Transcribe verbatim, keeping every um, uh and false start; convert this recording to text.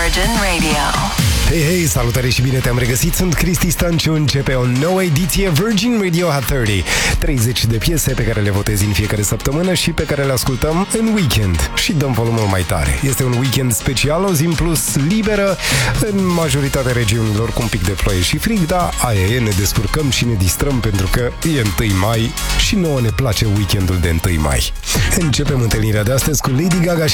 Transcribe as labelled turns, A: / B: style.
A: Virgin Radio.
B: Hei, hei, salutare și bine te-am regăsit. Sunt Cristi Stanciu. Începe o nouă ediție Virgin Radio Hot treizeci. treizeci de piese pe care le votezi în fiecare săptămână și pe care le ascultăm în weekend. Și dăm volumul mai tare. Este un weekend special, o zi în plus liberă, în majoritatea regiunilor cu un pic de ploaie și frig, dar aia e, ne descurcăm și ne distrăm pentru că e întâi mai și nouă ne place weekendul de întâi mai. Începem întâlnirea de astăzi cu Lady Gaga și